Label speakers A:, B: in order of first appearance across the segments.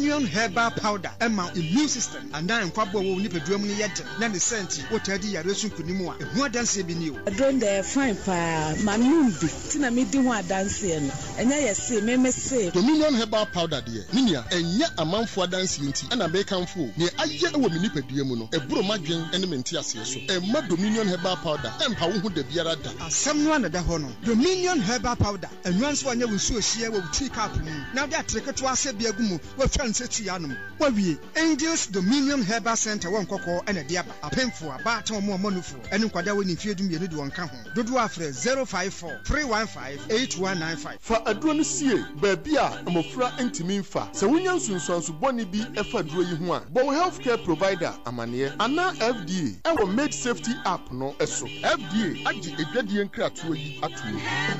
A: Dominion herbal powder emma immune system and then kwabo wo ni pedrum ni yete na ne senti wotadi yare sunkunimu a ehu adanse bi ni o
B: adron dey fine pa manumbi tina me di ho adanse no enya yese me se
C: Dominion herbal powder de ninia enya amanfo adanse nti na be kanfo ne aye ewo mi nipadua mu no eburo madwen ene menti ase so emma Dominion herbal powder empa wo hu da biara da
A: asem no anada ho no Dominion herbal powder enwanso anya wusu ohie wo tea cup mu na de atreketo ase bia gumu wo twa nsetu ya no wawie Angels Dominion Herbal Center won kokko ene de aba apemfo aba ta mo manufo ene kwada woni fiedum ye de won ka ho dodo afre 054 315 8195
C: fa aduro no sie baabi a amofra ntimi mfa se wonya nsunsuanso boni bi efa aduro yi ho a bo healthcare provider amane ana FDA ewo made safety app no eso FDA agi edwadie nkratoɔ yi atuo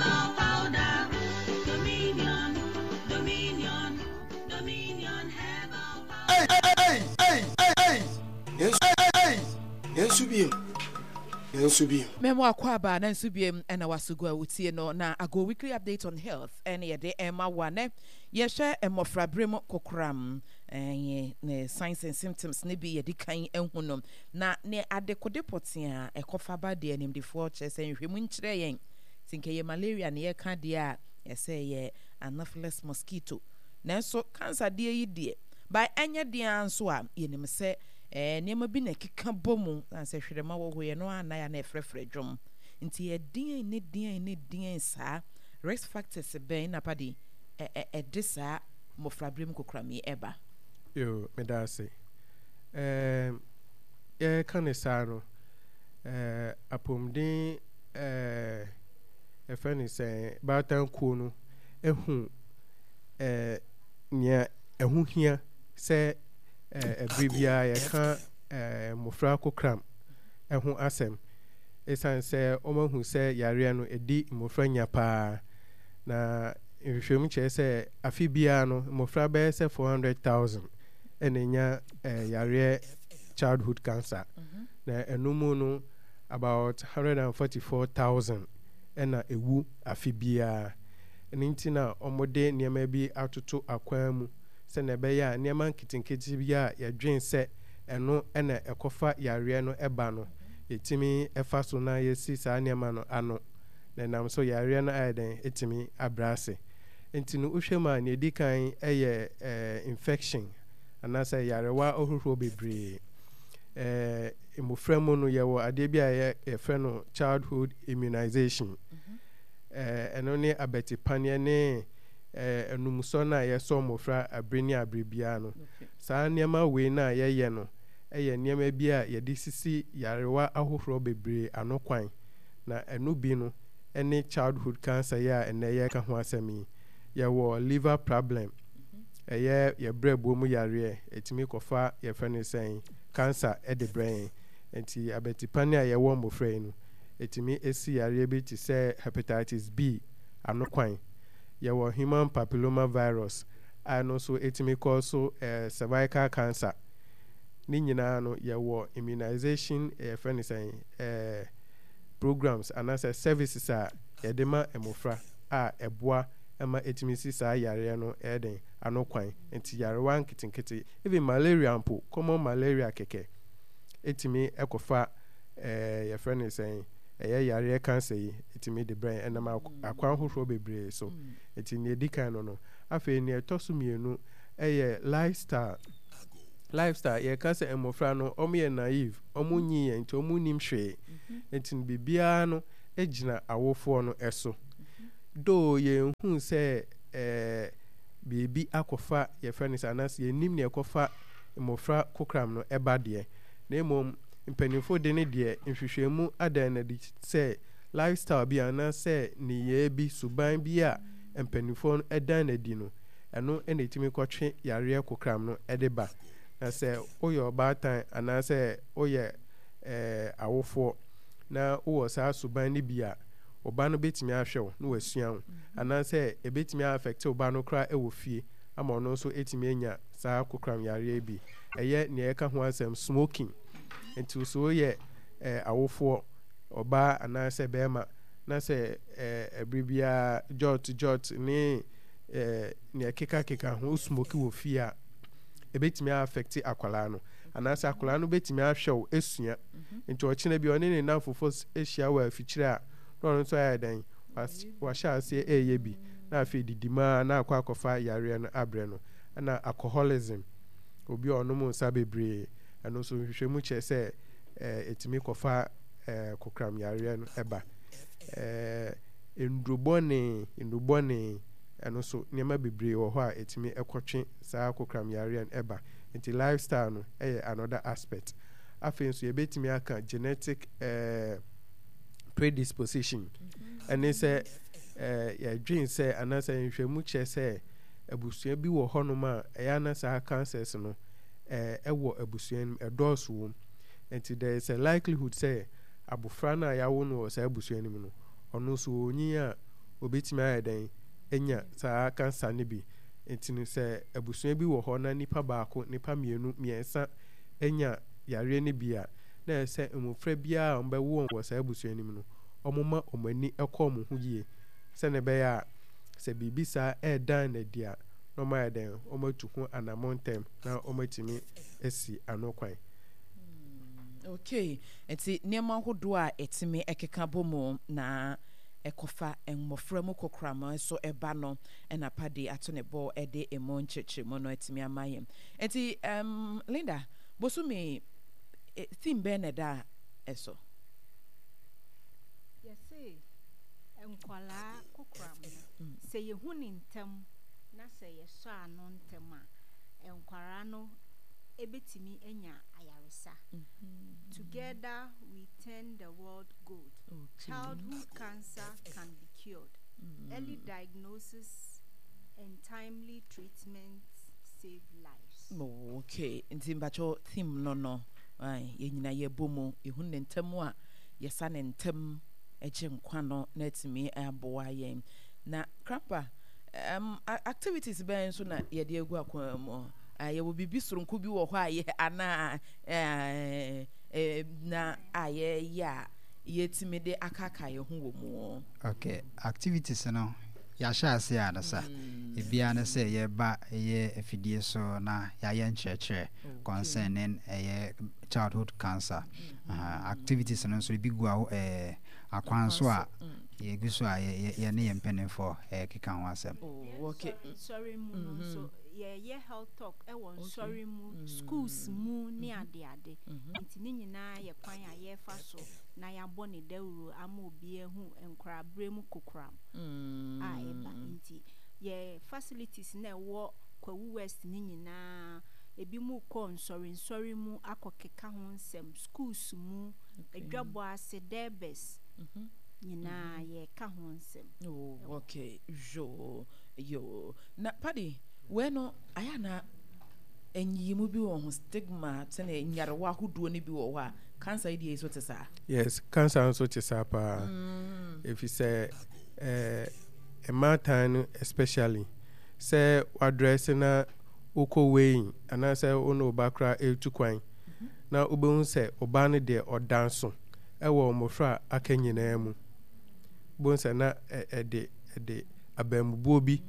D: Yensubim. Memo akwaba na nsubiem ena wasugu awutie no na ago weekly update on health ene yede ema wane yehwe emofra brem kokram ne signs and symptoms ne bi yedi kan ehunum na ne adekode potia ekofa ba de animdefo chese nhwemu nkyere yen tinkeye malaria ne ye ka de a yese ye anopheles mosquito nanso cancer de yi de by enya de anso a yenim se niema bi na keka bomu anse hwerema wo hoye no anaya na efrefre dwom nti din sa risk factors be na padi disa mofrabrem kokrami eba
E: yo medase kanisa no apomdin efani se batan ku no ehu nya ehu hia se bribia ya ka mofra kokram ehu asem esan se omahu se yare no edi mofra nya pa na nhwehwem che se afibia no mofra be se 400,000 enenya yare childhood cancer na enumu no about 144,000 ena ewu afibia enintina omode niema bi atoto akwan mu se na be ya niema nkitinkiti bia ya dwen se eno ena ekofa yare no eba no etimi efa so na yesi sa niema no ano na nam so yare no aiden etimi abrase entinu uhwema na edikan eye infection anasa yare wa ohuro bebre emoframo no ye wo ade bia ye freno childhood immunization eno ne abetipanie ne enumuso na ye so mofra abreni abribia no saa niema we na ye no eye niema bia ye de sisi yarewa ahohoro bebre anokwan na enu bi no any childhood cancer ya eneye ka ho asemi ye wo liver problem ye brebo mu yare etimi kofa ye frene sen cancer e de brain enti abetipani a ye wo mofra no etimi esi yare bi ti say hepatitis B anokwan ye wo human papilloma virus ano so etimi cause cervical cancer ni nyina no ye wo immunization frene sen programs and as services a yedema emofra a eboa ema etimisi sa yare no eden anokwan enti yare wan kitinkiti even malaria ampo common malaria keke etimi ekofa ye friend saying yare cancer yi etimi the brain enema akwan hohoro bebre so enti ne dikan no afi ne etosu mienu lifestyle ye kase emofra no omo naive omo nyi enti omo nim hwe enti bibia no ejina awofo no eso do ye hu se bibi akofa ye friends anas ye nim ne ekofa emofra kokram no eba de na emom mpanifo de ne de nhwehwemu adan na de se lifestyle bi ana se ni ye bi suban bi a mpanifo no edan na di no eno ene timi kotwe yare kokram no edeba na se oyo batan ana se oye awofo na wo sa suban ni bia oba no betimi ahwew no wasua ana se ebetimi affect oba no kra ewo fie ama no so etimi enya sa kokram yare bi eye ne eka ho asem smoking enti so ye awofo oba ana se bema na se ebribia jot ni ne keka ho smoke wo fie a ebetimi affect akwala no anasa akwala no betimi ahwew esua nti ochina bi one ne namfofo ehia wa afikyire a no so ayadan wa sha ase eye bi na afi didima na akwa yare no abre no na alcoholism obi ono mu nsa bebre eno so hwehwemu che se etimi kofa kokram yare no eba ndrobone eno so niema bebre wo ho a etimi ekotwe saa kokram yare no eba nti lifestyle no another aspect afen so yebetimi aka genetic predisposition and say ya dream say anasa nhwemu che say abusua bi wo honom a na sa cancers no ewo abusua no edoso wom and there is a likelihood say abufra na ya wo no sa abusua nim no ono so onyi a obetimi ayadan enya sa cancer ne bi enti say abusua bi wo ho na nipa baako nipa miensa enya yare ne bi a na say emofra bia ombe wo wo sa abusua nim no omoma omani ekom ho yie se ne be ya se bibisa dan na dia no ma den omatu ho anamontem na omatimi esi anokwan.
D: Okay, enti niema hodo a etimi ekeka bomo na ekofa enmofra mu kokram so eba no na pade ato ne bo ede emo ncheche mo no etimi amayem. Enti Linda bosumi theme be na da eso.
F: Enkwala kokram se ye huni ntem na se ye so ano ntem a enkwara no ebetimi enya ayaresa. Together we turn the world good. Childhood cancer can be cured. Early diagnosis and timely treatment save lives.
D: Okay, ntimbacho theme no ye nyina ye bomo ye huni ntem a ye sa ne ntem ejim kwano netimi aboa yen na krapa activities ben so na ye de egu akwa mo ye wo bibi soronko bi wo ho aye ana na aye ya yetimi de akaka ye ho wo mu.
G: Okay, activities no ya sha ase adasa ebia na say ye ba ye afidie so na ya ye nchechre concerning childhood cancer. Activities no so bi gua akwan so a ye gu so a ye ne ye mpene for keka ho asem.
F: Okay, sorry mu so ye health talk e won sorry mu schools mu ni ade nti ni nyina ye kwan a ye fa so na ya bone dawuro ama obi ehu enkra bremu kokram eba nti ye facilities na wo Kwawu West ni nyina ebi mu kon sorry mu akokeka ho nsem schools mu edwabo ase debes nyina ye ka ho nsem.
D: Okay, yo na padi weno ayana enyimu bi wo stigma tene nyarwa hodo ne bi wo ha cancer idea so tesa.
E: Yes, cancer so tesa pa. If you say a man especially say address na uko weighing and I say ono bakra etukwan na ubehun say oba ne de odanso ewo mofra akanyina mu bon say na de abambuo bi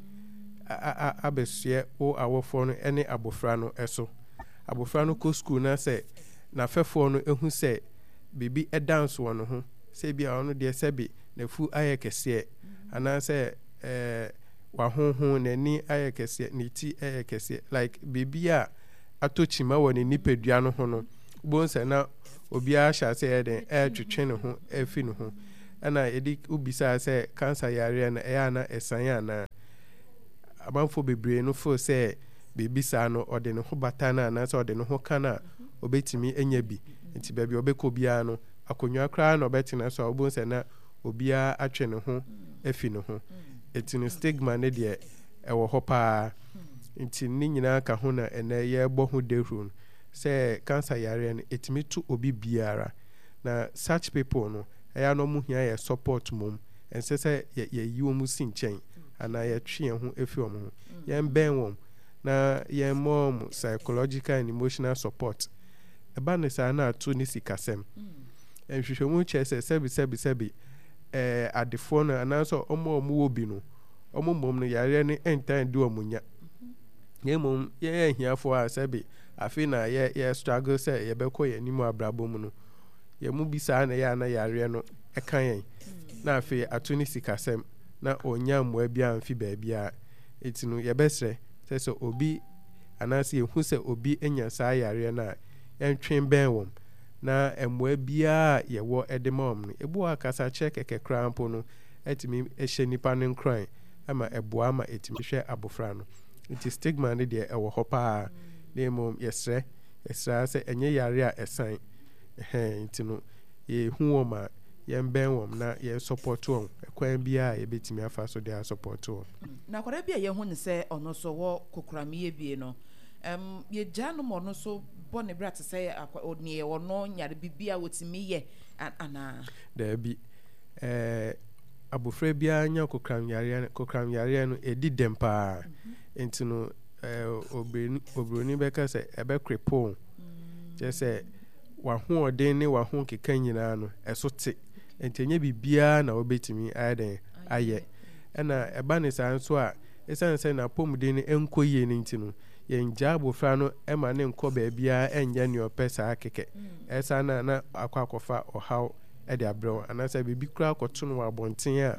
E: abesue o awofo no ene abofra no eso abofra no ko school na say na fefo no ehu say bibi edanso wono ho say bia ono de sebi na fu ayekese ana say wa honhon nani ayekese ni ti ayekese like bibia atochima woni nipadua no ho no bon say na obi a sha say eden twetwe ne ho afi ne ho ana edi ubisa say cancer yare na na esanya na abanfo bebre no fo say bibisa no ode ne ho batana na say ode ne ho kana obetimi enya bi nti baabi obekobia no akonwa kra na obetina so obon say na obia atwe ne ho afi ne ho etino stigma ne de ewo ho pa nti ni nyina ka ho na ene ye bo ho dehru say cancer yare no etimi to obi biara na such people no eya no mu hia ye support mum ense say ye yiwo mu sinchen ana ye twe ho efi omo ye ben wom na ye mom psychological and emotional support eba ne sa na to ni sikasem enhwehwemu che sebi adefo no ana so omo wo bi no omo mom no yare ne enta ndi omunya Yemum ye here for asebi afina ye struggle say ye beko ye nimu abrabo mu no ye mu bisa na ya na yare no ekan yen na afi atuni sikasem na onya mwa bia amfi ba bia etinu ye besre se obi anase ehu se obi enya saa yare na entwen ben wom na emwa bia ye wo edemom no ebu akasa check kekra mpo no etimi ehye nipa ne nkran ama eboa ama etimi hwe abofra no it is stigma ne de ewo hopa na mom yesre se enye yare a esan ntino ye hu woma ye mben wom na ye support wom ekwan bia ye betimi afa so de support wom
D: na kwara bia ye hu ne se ono so wo kokuramiye bie no ye janu mo no so bone brat se oni ye wono nyare bibia wotimi ye ana
E: da bi abofra bia nya kokram yare no edi dempa ntino obroni beka se ebe crepo je se wa ho oden ne wa ho keka nyina no eso te entenye bibia na obetimi aden aye na eba ne san so a esan se na pomuden ne enkoye ne ntino ye nja abofra no ema ne nko ba bia enye ne opesa akeke esa na akwakofa ohaw ede abro anasa bibi kura akoto no abonten a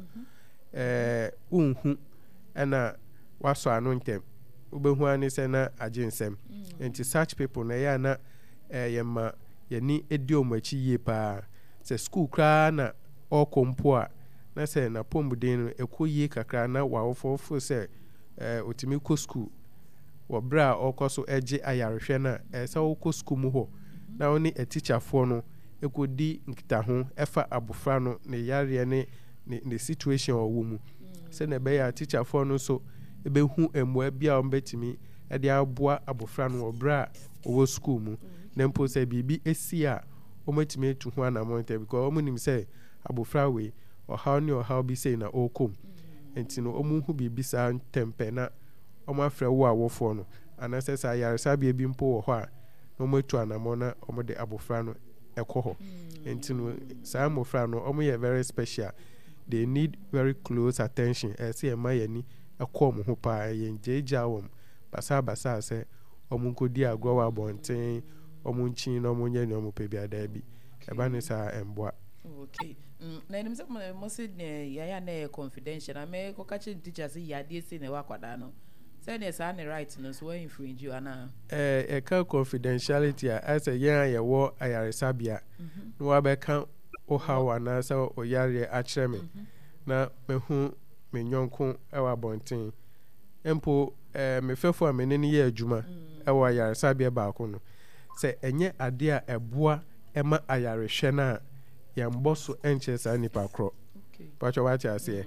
E: unhu na waso anu ntem ubehu ani se na agensem enti such people na ya na yema yani edi omachi ye pa se school kra na okompo a na se na pomuden no ekoye kakra na wawofofo se otimi ko school wo bra okoso eje ayarehwe na se wo ko school mu ho na oni teacher fo no ekodi nkita ho efa abofra no ne yare ne situation owo mu se na be ya teacher fo no so ebehu emwa bia ombetimi ede aboa abofra no obra owo school mu na mpo se bibi esi a ometimi etu ho anamonte because omunim se abofra we ohaw ne ohaw bi sei na okom entino omunhu bibi sa tempe na omafra wo awofo no anase sa yare sabia bi mpo wo ho a no metu anamona omode abofra no ekoho entino sa amofra no omoye very special, they need very close attention ese emayani akom ho pa yenjeja wom basa se omunkodi agwa bonten omunchin no munye ne omupebia da bi eba ne sa emboa.
D: Okay. Na enim se mo se ne ya na confidential na me ko kache teachers ya de se ne wakwada no say ne sa ne right no so infringe you ana
E: e ka confidentiality as a ya wo ayaresabia no wa be kan o hawa na so o yare akire me na mehu me nyonko e wa bonten empo me fefo a menene ye adwuma e wa ayaresabia ba ko no se enye ade a eboa ema ayarehwe na ya mboso enchesa nipa kro pacho wachi ase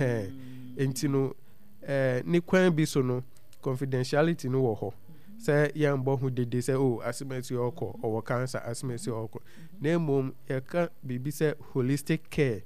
E: entino ni kwan bi so no confidentiality no wo ho say ya mbo hu dede say oh asimesi oko or cancer asimesi oko na mom ya ka bibi say holistic care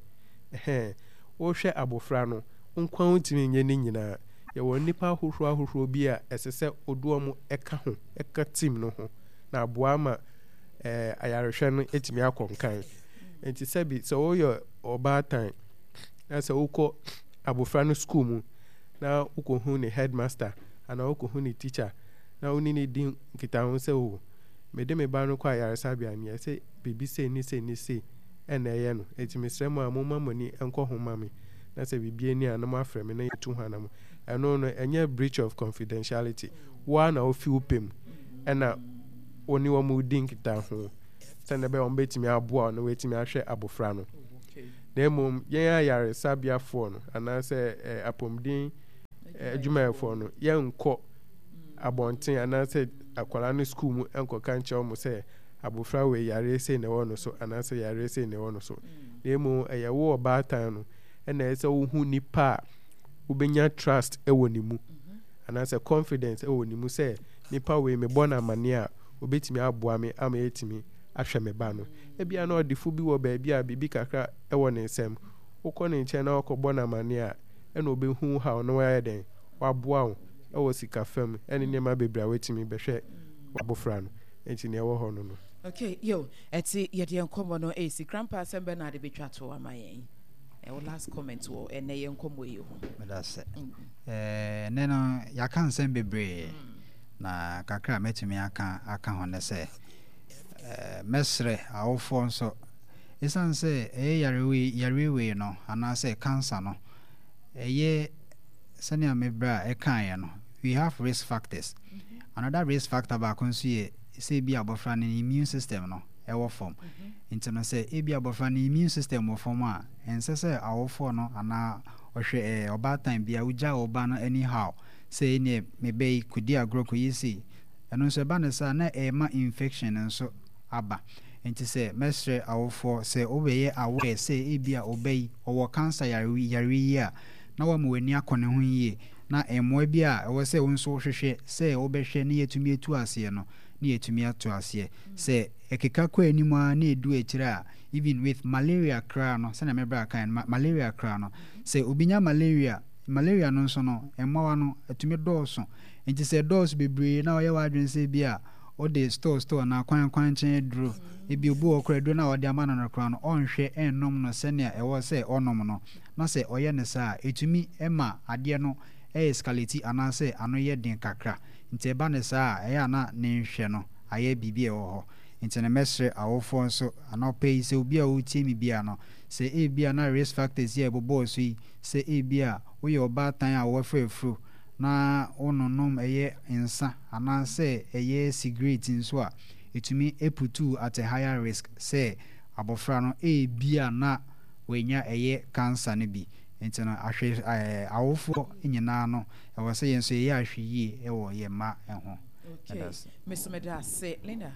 E: wo hwe abofra no nkwan utimi nye ni nyina ya wo nipa hohoro bi a esese oduo mu eka ho eka team no ho na aboa ma ayarehwe no etimi akonkan enti sabi so wo oba time na say uko abofra no school mu na uko hu ni headmaster ana uko hu ni teacher na uni ni din kita hu se o me de me ba no kwa yaresabia ni se bibi se ni se ena ye no enti mesremu amoma mani enko ho mame na se bibi ni anam afre me na yetu hu anam eno no enye breach of confidentiality wa na ofi upem ena oni wo mu din kita hu se na be on betimi aboa no wetimi ahwe abofra no na mom yen yaresabia fo no ana se apomdin adwuma fo no yenko abonten anase akwara no school mu enko kanche o mu se abofra we yare se ne wono so anase yare se ne wono so na mu eyewo obatan no na ese wo hu nipa ubenya trust ewo ni mu anase confidence ewo ni mu se nipa we me bona mane a obetimi aboa me ama etimi ahwe me ba no ebia na odifu bi wo ba bia bibi kakra ewo ne nsem ukọ ne nche na okọ na mane a ena obehu ha no wa den waboa wo ewo sika fam ene nema bebra wetimi behwe wabofra no enti ne ewo ho no.
D: Okay, yo eti yede enkomo no esi grandpa asembe na de betwa to amayen last comment wo ene ye enkomo yi ho
G: that's it neno ya kan sem bebre na kakra metumi aka ho ne se mesre awofo nso esan se yarewe no ana se cancer no senior mebra ekan no we have risk factors. Another risk factor ba nso ye say bi abofra ne immune system no ewo form nti no say e bi abofra ne immune system wo form a ense se awofo no ana ohwe oba time bia uja oba no anyhow say ne mebe kudi agroko yisi eno so ba ne sa na ma infection nso aba nti say mestre awofo say obeye aware say e bia obey owo cancer yari a na wa muani akone ho yie na emoa bia ewo say wonso hwehwe say obehwe ne yetumi etu ase no ne yetumi atu ase say ekeka kwa animu a na edu ekira even with malaria kra no say na mebra kan malaria kra no say obinya malaria no nso no emoa no etumi dooso nti say dooso bebre na oye wadwen say bia o de store na kwan chen duro ebi obu okra duro na ode amana no kra no onhwe ennom no senia ewo say onom no na say oye ne sa etumi ema ade no escalate anase ano ye den kakra nti eba ne sa na ne nhwe no aye bibie wo ho nti ne mesre awofo nso anope se obi a uti mi bia no se e bia na risk factors ye bobo so yi se e bia wo ye oba tan a wo frefru na ononom eye insa anase eye cigarette nso a etumi eputu at a higher risk se abofra no e bia na wenya eye cancer ne bi nti no ahwe awofo nyina no ewo se yenso ye ahwe yi ewo ye ma eho.
D: Okay, Miss Medase, Linda.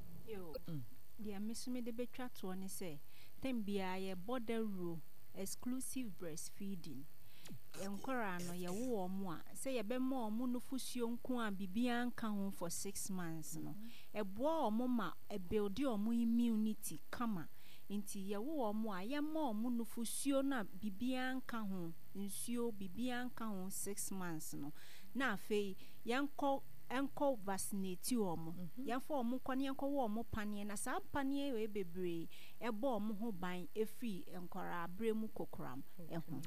F: Dear Miss Mede betwa to ne say tembia ye border rule exclusive breastfeeding enkora no ye wo mo a say ye be mo no fusuo nko a bibia nka ho for 6 months no ebo mo ma e build omo immunity kama nti ye wo mo a ye mo no fusuo na bibia nka ho nsuo bibia nka ho 6 months no na afei enko vaccinate omo yafo omo kwani enko wo omo panie na sa panie we bebre ebo omo ho ban efi enkora abremu kokram eho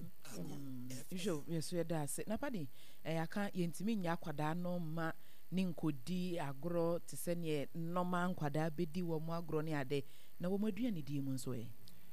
D: jo yeso ye da se na padi aka yentimi nya kwada no ma ni nkodi agro te se ne noma nkwada bedi wo mo agro ne ade na wo maduane die mu nso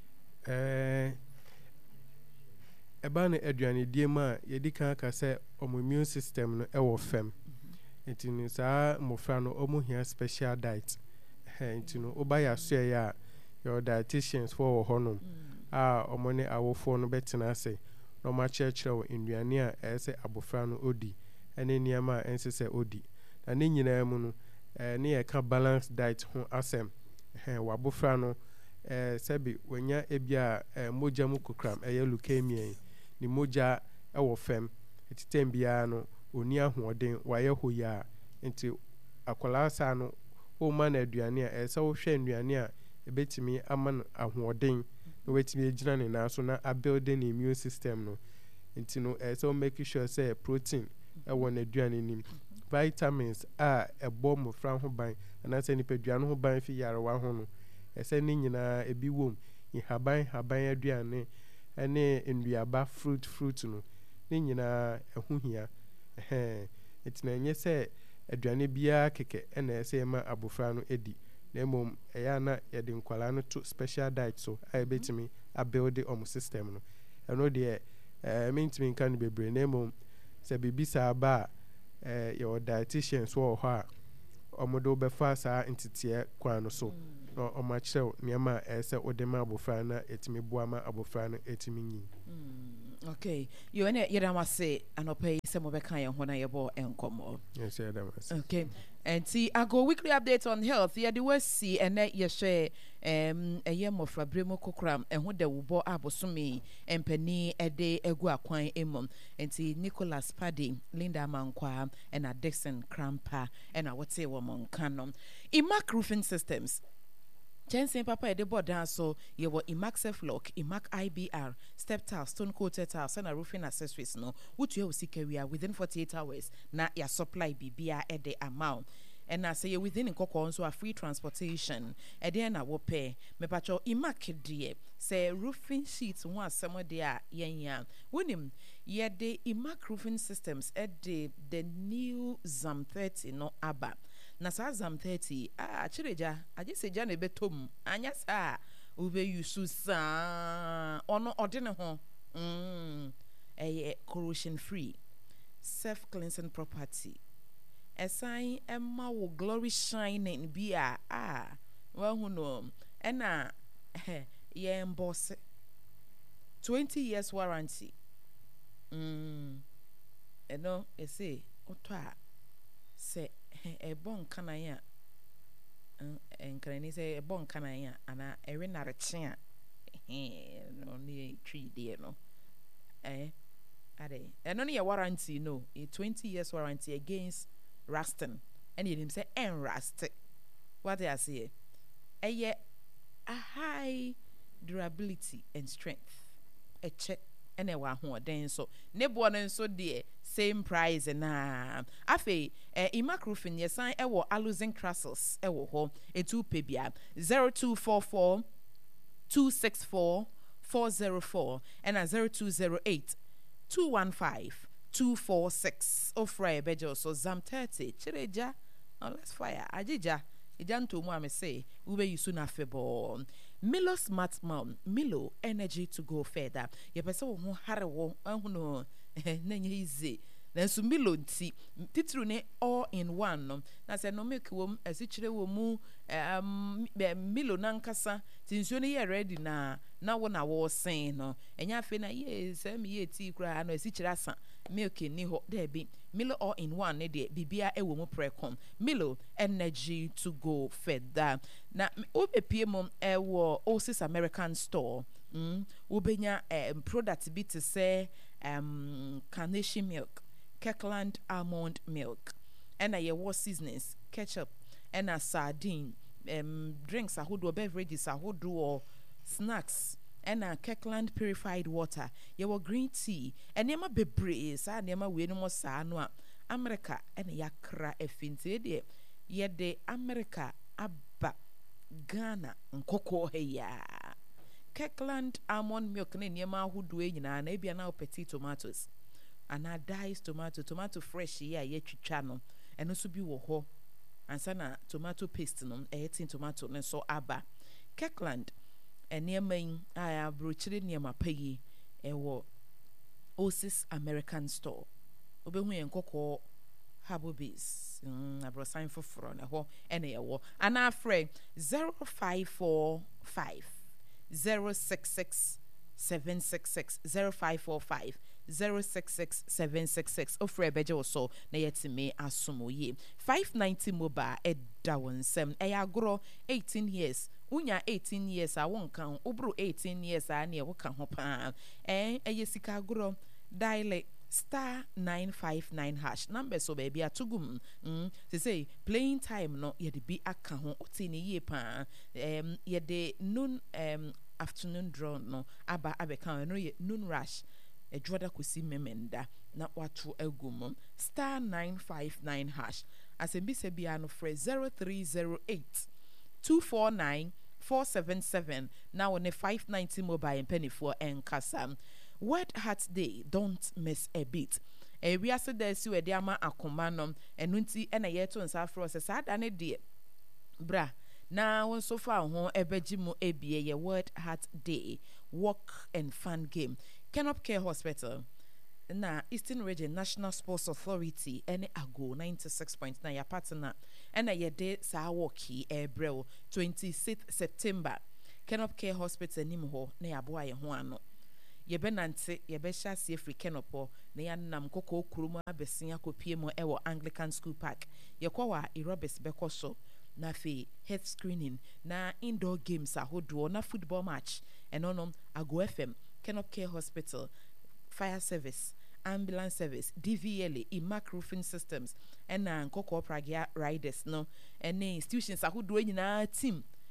E: eba ne aduane die ma yedi kan ka se omo immune system no ewo fem ntino saa mofra no omo hia special diet ntino oba ya so ya your dietitians for honom omo ne awofo no betena ase no ma chekere wo nduane a ese abofra no odi ene niam a ense se odi na ne nyina mu no ne ye ka balance diet ho asem wa abofra no sebi wanya ebia moja mu kokram leukemia ni moja ewo fem etitembia no oni ahoden waye hoya nti akwala sa no o ma na aduane a ese wo hwe aduane a ebetimi ama ahoden no wetimi agina ne na so na building immune system no nti no ese o make sure say protein ewo na aduane nim vitamins a ebo mofra ho ban na se ni peduane ho ban fi yarewa ho no ese ni nyina ebi wom haban aduane ene nduaba fruit no ni nyina ehu hia etina enye se aduane bia keke ena ese ma abofra no edi na emom eya na yede nkwala no to special diet so a betimi a build the system no eno de mentimi kan bebre na emom se bibisa ba your dietitians wo ho a omodo befa saa ntitiye kwa no so no omachrew niam ese odema abofra na etimi boama abofra no etimi nyi.
D: Okay, you and Yadama say, and pay some of a kind when I bought and come.
E: Yes,
D: okay. And see, I go weekly update on health. Yeah, the West see and that you share a year more for Bremo Kokram and who they will bore Abosumi and Penny a day a guaquine emon and see Nicholas Paddy, Linda Manqua, and a Dixon Crampa and I would say woman canon. Imac Roofing Systems. Jensen Papa de board so ye were Imac Self-Lock, Imac IBR, step tiles, stone coated tiles, and a roofing accessories no, which you will see within 48 hours. Na ya supply BBR at the amount. and I say within nkoko nso a free transportation e dey na wo pay me pacho imak die say roofing sheets ho asem de a yenya wonim ye de imak roofing systems at the new Zam 30 no aba na sa Zam 30 chireja aje seja na betom anya sa ube yusu sa ono odene ho corrosion free self cleansing property assign emma wo glory shining bia well who know ena ye boss 20 years warranty eno say otwa se e bon kanaya enkrani say e bon kanaya ana ewe na reche no ni tree there no ade eno ne warranty no a 20 years warranty against rusting and him say en rust what they say a high durability and strength a check and a wa then so nebo no so the same price na afi imak roofing yes sign ewo aluzen castles ewo ho etu pebia 0244 264 404 and 0208 215 246 ofra bejo so Zam 30 chireja let's fire ajija ijanto mu amese ube yusu na febo Milo Smart Mom Milo energy to go further ye pese wo ho hare wo ahuno na nye easy na so Milo nti titru ne all in one no na se no make wo asichire wo mu Milo nankasa tinsuo ne ye ready na wo na wo sen no enya afi na yes me ye ti kura no asichire asa milk ni ho there be Milo all in one ne de bibia ewo mu precom Milo energy to go further na obepie mom ewo Oasis American store ubenya product bi to say carnation milk Kirkland almond milk and a year seasonings ketchup and a sardine drinks ahodo beverages ahodo snacks and a Kirkland purified water your green tea and yama bebre sa nema we no mo sa no America and yakra efinti de ye de America abba Ghana nkoko heya Kirkland almond milk ne nema ahodo nyina na ebia na petit tomatoes ana diced tomato fresh ye twitwa no eno so bi wo ho ansa na tomato paste no tin tomato ne so aba Kirkland enema aya brochire niema payi ewo Oasis American store obehu yen kokko habo base abrosan foforo na ho ene yewo ana frɛ 0545 066 766 0545 066 766 ofre beje so na yetime asomoye 590 mobile edawonsem eyagoro 18 years unya 18 years a wonkan obro 18 years a na woka ho pa eyesika agoro dial star 959 hash number so baby atugum say playing time no ye de bi aka ho otini ye pa ye de noon afternoon draw no aba abeka no ye noon rush edwoda kosi memenda na watu egum star 959 hash asembi se bia no frɛ 0308 249 477 now on a 590 mobile penny for enkasa Word Heart Day, don't miss a beat. We are so there si we ama akomano enunti ena yeto nsa fro se sada ne de bra na won so far ho ebeji mu ebie ye Word Heart Day walk and fun game Kenop Care Hospital na Eastern Region National Sports Authority ene ago 96.9 ya partner ena ye de sa walki ebrel 26th September Kenop Care Hospital nim ho na ya boa ye ho ano yebenante yebesha sie free Kenopo na yanam koko kurumu abesia kopie mo ewo Anglican School Park yekwa Irobes bekoso na fe health screening na indoor games ahodo na football match enonom Ago FM Kenop Care Hospital fire service ambulance service DVLA imak roofing systems ena nkoko pragia riders no ene institutions ahodo nyina team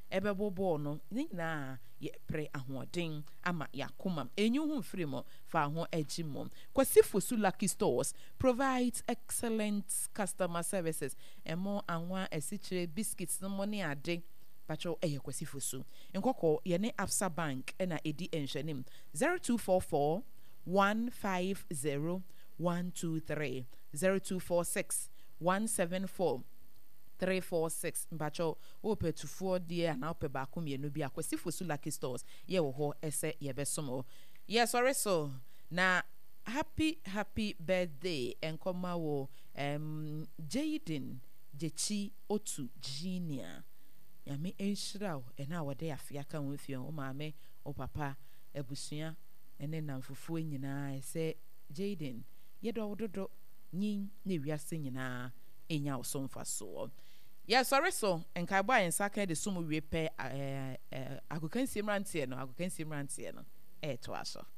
D: ɛbɛbɔbɔ no ne nyinaa yɛpere ahoɔden ama yɛakoma enyu ho mfiri mo fa ho agyi mo Kwasi Fosu Lucky Stores provides excellent customer services ɛmo anwa esikyire biscuits no mo ne ade pacho ɛyɛ Kwasi Fosu nkɔkɔ yɛne Absa Bank ɛna edi nhwɛnim 0244 150 123 0246 174 346 Mbacho ope tufuo die na ope baako mienu bi Kwasi Fosu Lucky Stores ye wo ho ese ye besomo yes sorry so na happy birthday enkoma wo Jaden Jechi Otu Junior yame enhiraw ena wode afia ka wo fie o maame o papa ebusua ene namfufuo nyina ese Jaden yedo wododo nyin na wiase nyina enya osomfa so yes sorry so enkai boy ensaka de sumu wie pe agokansi mrantie no to aso